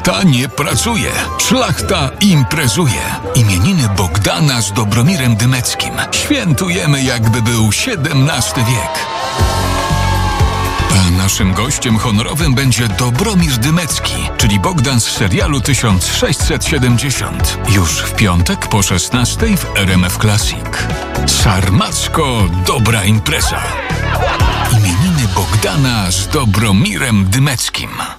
Szlachta nie pracuje. Szlachta imprezuje. Imieniny Bogdana z Dobromirem Dymeckim. Świętujemy, jakby był XVII wiek. A naszym gościem honorowym będzie Dobromir Dymecki, czyli Bogdan z serialu 1670. Już w piątek po 16:00 w RMF Classic. Sarmacko dobra impreza. Imieniny Bogdana z Dobromirem Dymeckim.